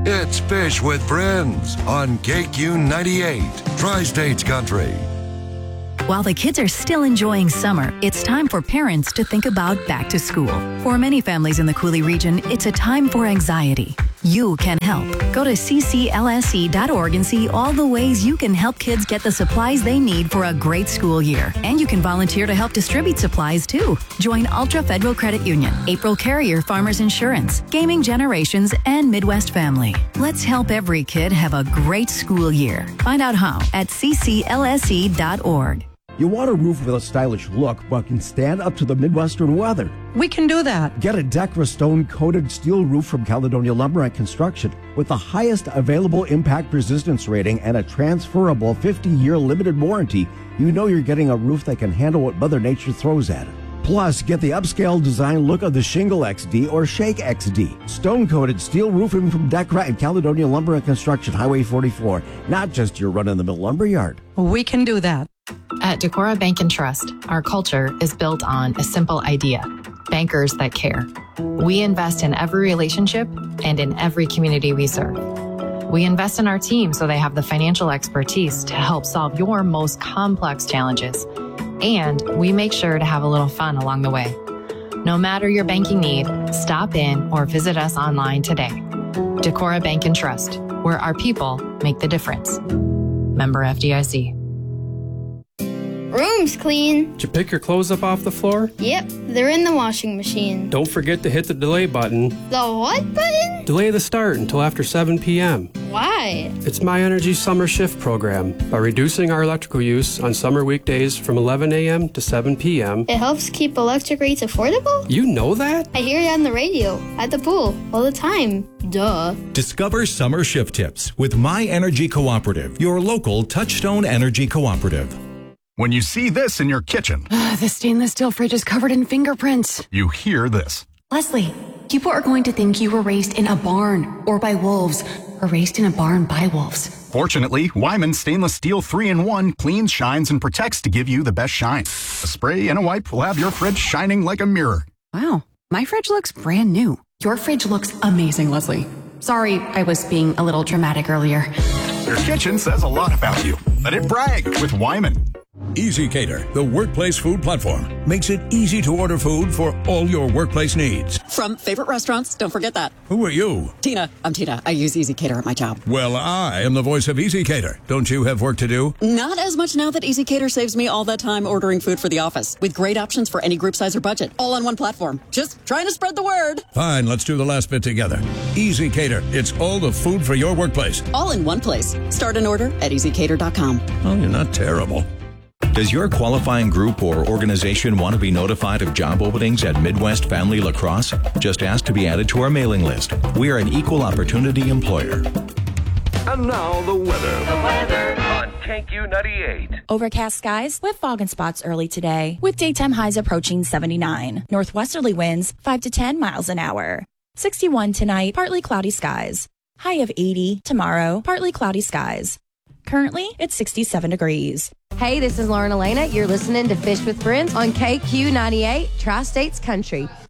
It's Fish with Friends on KQ98, Tri-States Country. While the kids are still enjoying summer, it's time for parents to think about back to school. For many families in the Coulee region, it's a time for anxiety. You can help. Go to cclse.org and see all the ways you can help kids get the supplies they need for a great school year. And you can volunteer to help distribute supplies too. Join Ultra Federal Credit Union, April Carrier Farmers Insurance, Gaming Generations, and Midwest Family. Let's help every kid have a great school year. Find out how at cclse.org. You want a roof with a stylish look, but can stand up to the Midwestern weather. We can do that. Get a Decra stone-coated steel roof from Caledonia Lumber and Construction with the highest available impact resistance rating and a transferable 50-year limited warranty. You know you're getting a roof that can handle what Mother Nature throws at it. Plus, get the upscale design look of the Shingle XD or Shake XD. Stone-coated steel roofing from Decra and Caledonia Lumber and Construction, Highway 44. Not just your run-of-the-mill lumber yard. We can do that. At Decorah Bank and Trust, our culture is built on a simple idea: bankers that care. We invest in every relationship and in every community we serve. We invest in our team so they have the financial expertise to help solve your most complex challenges. And we make sure to have a little fun along the way. No matter your banking need, stop in or visit us online today. Decorah Bank and Trust, where our people make the difference. Member FDIC. Room's clean. Did you pick your clothes up off the floor? Yep, they're in the washing machine. Don't forget to hit the delay button. The what button? Delay the start until after 7 p.m. Why? It's My Energy Summer Shift program. By reducing our electrical use on summer weekdays from 11 a.m. to 7 p.m. It helps keep electric rates affordable? You know that? I hear it on the radio, at the pool, all the time. Duh. Discover summer shift tips with My Energy Cooperative, your local Touchstone Energy Cooperative. When you see this in your kitchen, the stainless steel fridge is covered in fingerprints. you hear this. Leslie, people are going to think you were raised in a barn or by wolves or raised in a barn by wolves. Fortunately, Wyman Stainless Steel 3-in-1 cleans, shines, and protects to give you the best shine. A spray and a wipe will have your fridge shining like a mirror. Wow, my fridge looks brand new. Your fridge looks amazing, Leslie. Sorry, I was being a little dramatic earlier. Your kitchen says a lot about you. Let it brag with Wyman. EasyCater, the workplace food platform, makes it easy to order food for all your workplace needs. From favorite restaurants, don't forget that. Who are you? Tina. I'm Tina. I use EasyCater at my job. Well, I am the voice of EasyCater. Don't you have work to do? Not as much now that EasyCater saves me all that time ordering food for the office, with great options for any group size or budget, all on one platform. Just trying to spread the word. Fine, let's do the last bit together. EasyCater, it's all the food for your workplace. All in one place. Start an order at EasyCater.com. Oh, you're not terrible. Does your qualifying group or organization want to be notified of job openings at Midwest Family Lacrosse? Just ask to be added to our mailing list. We are an equal opportunity employer. And now the weather. On KQ98. Overcast skies with fog and spots early today, with daytime highs approaching 79. Northwesterly winds 5 to 10 miles an hour. 61 tonight, partly cloudy skies. High of 80 tomorrow, partly cloudy skies. Currently, it's 67 degrees. Hey, this is Lauren Elena. You're listening to Fish with Friends on KQ98, Tri-States Country.